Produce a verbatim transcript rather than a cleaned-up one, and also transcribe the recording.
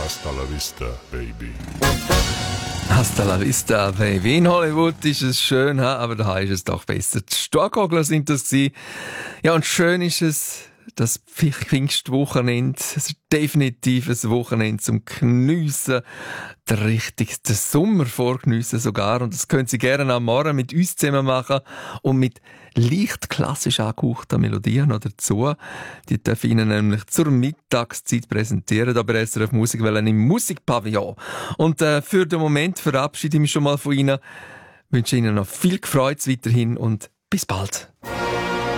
Hasta la vista, baby. Hasta la vista, baby. In Hollywood ist es schön, aber da ist es doch besser. Die Starkogler sind das gewesen. Ja, und schön ist es, das Pfingstwochenende. Es ist definitiv ein Wochenende zum Geniessen. Der richtigste Sommer vorgeniessen sogar. Und das können Sie gerne am Morgen mit uns zusammen machen und mit leicht klassisch angehauchten Melodien noch dazu. Die darf ich Ihnen nämlich zur Mittagszeit präsentieren, aber S R F Musikwelle im Musikpavillon. Und äh, für den Moment verabschiede ich mich schon mal von Ihnen. Ich wünsche Ihnen noch viel Freude weiterhin und bis bald.